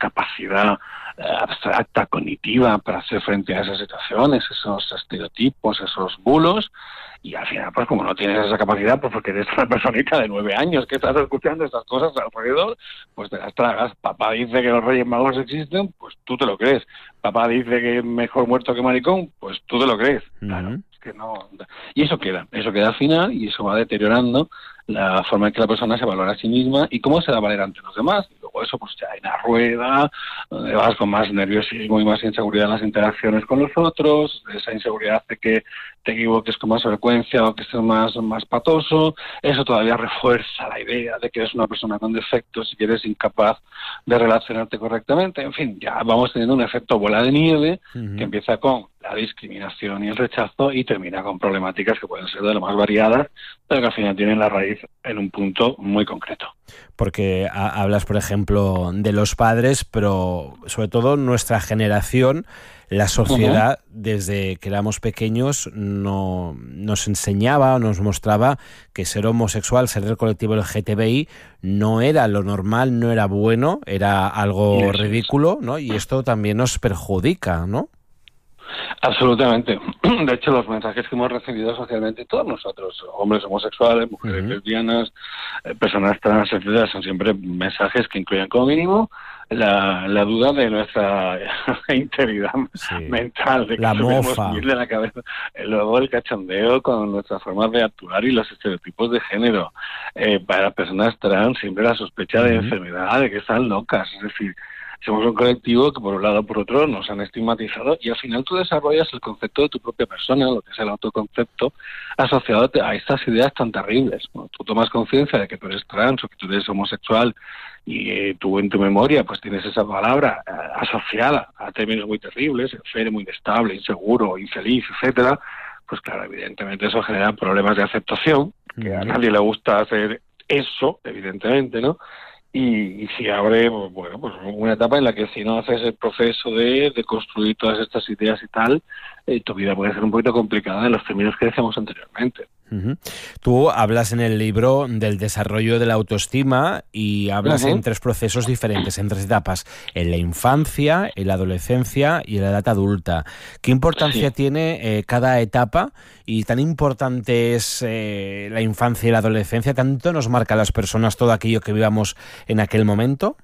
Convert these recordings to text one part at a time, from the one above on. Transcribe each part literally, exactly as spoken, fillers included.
capacidad eh, abstracta, cognitiva, para hacer frente a esas situaciones, esos estereotipos, esos bulos. Y al final, pues como no tienes esa capacidad, pues porque eres una personita de nueve años que estás escuchando estas cosas alrededor, pues te las tragas. Papá dice que los Reyes Magos existen, pues tú te lo crees. Papá dice que es mejor muerto que maricón, pues tú te lo crees. Uh-huh. Claro, es que no. Y eso queda, eso queda al final y eso va deteriorando la forma en que la persona se valora a sí misma y cómo se da valer ante los demás. Y luego eso, pues ya hay una rueda, donde vas con más nerviosismo y más inseguridad en las interacciones con los otros. Esa inseguridad hace que te equivoques con más frecuencia o que estés más, más patoso. Eso todavía refuerza la idea de que eres una persona con defectos y que eres incapaz de relacionarte correctamente. En fin, ya vamos teniendo un efecto bola de nieve uh-huh. que empieza con la discriminación y el rechazo y termina con problemáticas que pueden ser de lo más variadas, pero que al final tienen la raíz en un punto muy concreto. Porque a, hablas, por ejemplo, de los padres, pero sobre todo nuestra generación, la sociedad, uh-huh. desde que éramos pequeños, no, nos enseñaba, nos mostraba que ser homosexual, ser del colectivo L G T B I, no era lo normal, no era bueno, era algo sí, ridículo, ¿no? Y esto también nos perjudica, ¿no? Absolutamente. De hecho, los mensajes que hemos recibido socialmente, todos nosotros, hombres homosexuales, mujeres uh-huh. lesbianas, eh, personas trans, etcétera, son siempre mensajes que incluyen como mínimo la, la duda de nuestra integridad sí. mental, de que la mofa de la cabeza. Luego el cachondeo con nuestras formas de actuar y los estereotipos de género. Eh, para las personas trans siempre la sospecha uh-huh. de enfermedad, de que están locas, es decir, somos un colectivo que por un lado o por otro nos han estigmatizado y al final tú desarrollas el concepto de tu propia persona, lo que es el autoconcepto, asociado a estas ideas tan terribles. Cuando tú tomas conciencia de que tú eres trans o que tú eres homosexual y eh, tú en tu memoria pues tienes esa palabra eh, asociada a términos muy terribles, enfermo, inestable, inseguro, infeliz, etcétera, pues claro, evidentemente eso genera problemas de aceptación, que a nadie le gusta hacer eso, evidentemente, ¿no? Y, y si abre, bueno, pues una etapa en la que si no haces el proceso de, de construir todas estas ideas y tal, eh, tu vida puede ser un poquito complicada en los términos que decíamos anteriormente. Uh-huh. Tú hablas en el libro del desarrollo de la autoestima y hablas uh-huh. en tres procesos diferentes, en tres etapas, en la infancia, en la adolescencia y en la edad adulta. ¿Qué importancia sí. tiene eh, cada etapa y tan importante es eh, la infancia y la adolescencia? ¿Tanto nos marca a las personas todo aquello que vivamos en aquel momento?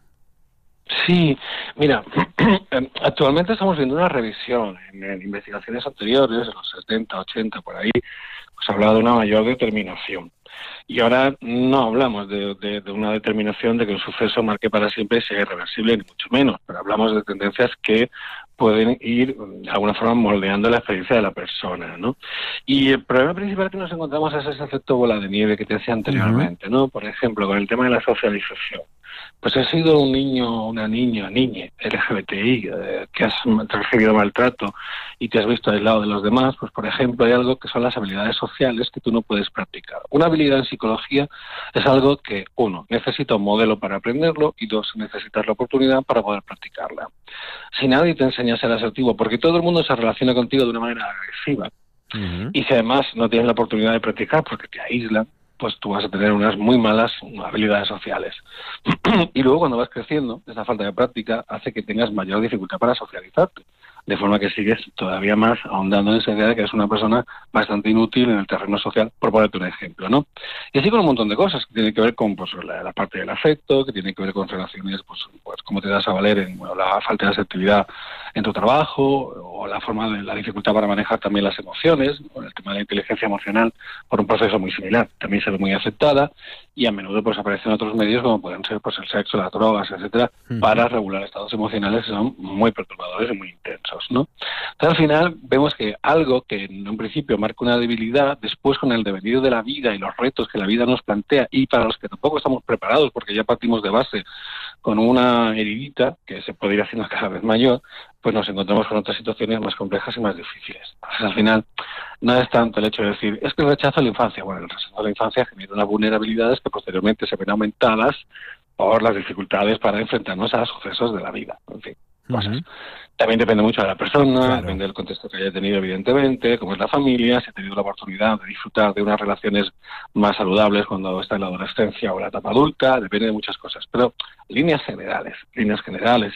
Sí, mira, actualmente estamos viendo una revisión en, en investigaciones anteriores, en los setenta, ochenta, por ahí, pues hablaba de una mayor determinación. Y ahora no hablamos de, de, de una determinación de que un suceso marque para siempre y sea irreversible, ni mucho menos, pero hablamos de tendencias que pueden ir de alguna forma moldeando la experiencia de la persona, ¿no? Y el problema principal que nos encontramos es ese efecto bola de nieve que te decía anteriormente, ¿no? Por ejemplo, con el tema de la socialización. Pues has sido un niño, una niña, niña L G B T I, eh, que has recibido maltrato y te has visto aislado de los demás, pues por ejemplo hay algo que son las habilidades sociales que tú no puedes practicar. Una habilidad en psicología es algo que, uno, necesita un modelo para aprenderlo y dos, necesitas la oportunidad para poder practicarla. Si nadie te enseña a ser asertivo, porque todo el mundo se relaciona contigo de una manera agresiva, uh-huh. y si además no tienes la oportunidad de practicar porque te aíslan, pues tú vas a tener unas muy malas habilidades sociales. Y luego cuando vas creciendo, esa falta de práctica hace que tengas mayor dificultad para socializarte, de forma que sigues todavía más ahondando en esa idea de que eres una persona bastante inútil en el terreno social, por ponerte un ejemplo, ¿no? Y así con un montón de cosas que tienen que ver con pues, la, la parte del afecto, que tienen que ver con relaciones, pues, pues cómo te das a valer en bueno, la falta de asertividad en tu trabajo, o la forma de la dificultad para manejar también las emociones, con el tema de la inteligencia emocional, por un proceso muy similar, también se ve muy aceptada, y a menudo pues aparecen otros medios como pueden ser pues el sexo, las drogas, etcétera, uh-huh. para regular estados emocionales que son muy perturbadores y muy intensos, ¿no? Entonces, al final vemos que algo que en un principio marca una debilidad, después con el devenir de la vida y los retos que la vida nos plantea, y para los que tampoco estamos preparados porque ya partimos de base con una heridita que se puede ir haciendo cada vez mayor, pues nos encontramos con otras situaciones más complejas y más difíciles. Entonces, al final, no es tanto el hecho de decir, es que el rechazo a la infancia. Bueno, el rechazo a la infancia genera unas vulnerabilidades que posteriormente se ven aumentadas por las dificultades para enfrentarnos a los sucesos de la vida. En fin, cosas. Uh-huh. También depende mucho de la persona, claro. depende del contexto que haya tenido, evidentemente, cómo es la familia, si ha tenido la oportunidad de disfrutar de unas relaciones más saludables cuando está en la adolescencia o la etapa adulta, depende de muchas cosas. Pero líneas generales, líneas generales,